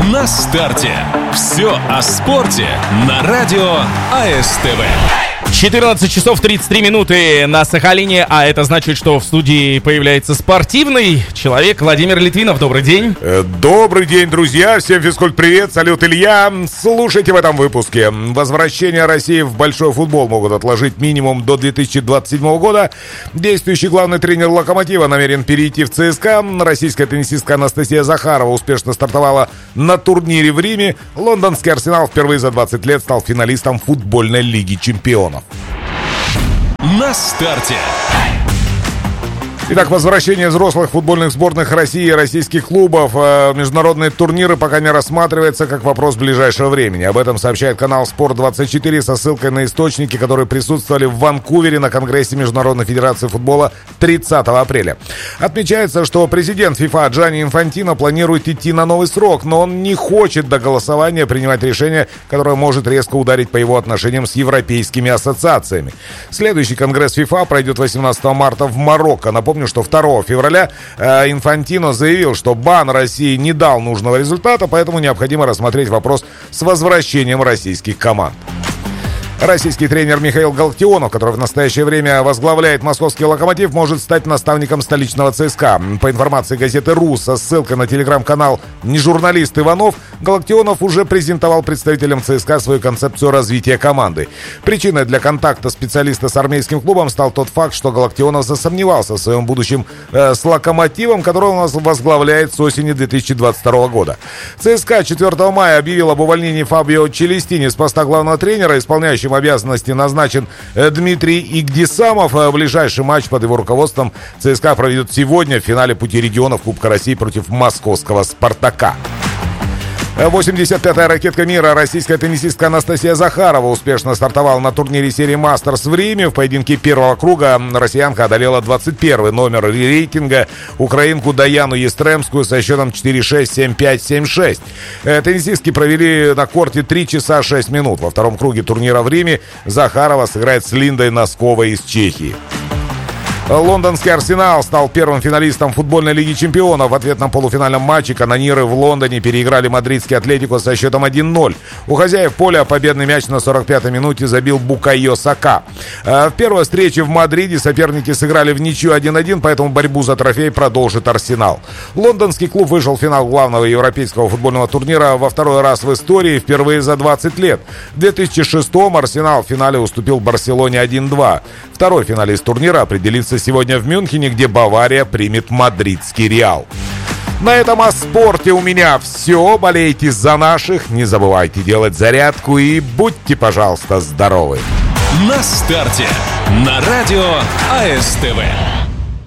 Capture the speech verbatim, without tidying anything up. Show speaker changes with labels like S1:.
S1: На старте. Все о спорте на радио АСТВ.
S2: четырнадцать часов тридцать три минуты на Сахалине, а это значит, что в студии появляется спортивный человек Владимир Литвинов. Добрый день.
S3: Добрый день, друзья. Всем физкульт-привет. Салют, Илья. Слушайте в этом выпуске. Возвращение России в большой футбол могут отложить минимум до две тысячи двадцать седьмого года. Действующий главный тренер «Локомотива» намерен перейти в ЦСКА. Российская теннисистка Анастасия Захарова успешно стартовала на турнире в Риме. Лондонский «Арсенал» впервые за двадцать лет стал финалистом футбольной лиги чемпионов.
S1: На старте.
S3: Итак, возвращение взрослых футбольных сборных России и российских клубов в международные турниры пока не рассматривается как вопрос ближайшего времени. Об этом сообщает канал «Спорт двадцать четыре» со ссылкой на источники, которые присутствовали в Ванкувере на Конгрессе Международной Федерации футбола тридцатого апреля. Отмечается, что президент ФИФА Джанни Инфантино планирует идти на новый срок, но он не хочет до голосования принимать решение, которое может резко ударить по его отношениям с европейскими ассоциациями. Следующий Конгресс ФИФА пройдет восемнадцатого марта в Марокко. Напомню, что второго февраля э, Инфантино заявил, что бан России не дал нужного результата, поэтому необходимо рассмотреть вопрос с возвращением российских команд. Российский тренер Михаил Галактионов, который в настоящее время возглавляет московский «Локомотив», может стать наставником столичного ЦСКА. По информации газеты «РУ» со ссылкой на телеграм-канал «Не журналист Иванов», Галактионов уже презентовал представителям ЦСКА свою концепцию развития команды. Причиной для контакта специалиста с армейским клубом стал тот факт, что Галактионов засомневался в своем будущем э, с «Локомотивом», который он возглавляет с осени две тысячи двадцать второго года. ЦСКА четвёртого мая объявил об увольнении Фабио Челестини с поста главного тренера. Исполняющим обязанности назначен Дмитрий Игдисамов. Ближайший матч под его руководством ЦСКА проведет сегодня в финале Пути регионов Кубка России против московского «Спартака». восемьдесят пятая ракетка мира, российская теннисистка Анастасия Захарова успешно стартовала на турнире серии «Мастерс» в Риме. В поединке первого круга россиянка одолела двадцать первый номер рейтинга украинку Даяну Естремскую со счетом четыре шесть, семь пять, семь шесть. Теннисистки провели на корте три часа шесть минут. Во втором круге турнира в Риме Захарова сыграет с Линдой Носковой из Чехии. Лондонский «Арсенал» стал первым финалистом футбольной лиги чемпионов. В ответном полуфинальном матче канониры в Лондоне переиграли мадридский «Атлетико» со счетом один ноль. У хозяев поля победный мяч на сорок пятой минуте забил Букайо Сака. В первой встрече в Мадриде соперники сыграли в ничью один один, поэтому борьбу за трофей продолжит «Арсенал». Лондонский клуб вышел в финал главного европейского футбольного турнира во второй раз в истории, впервые за двадцать лет. В две тысячи шестом «Арсенал» в финале уступил «Барселоне» один два. Второй финалист турнира определится сегодня в Мюнхене, где Бавария примет мадридский «Реал». На этом о спорте у меня все. Болейте за наших, не забывайте делать зарядку и будьте, пожалуйста, здоровы.
S1: На старте. На радио АСТВ.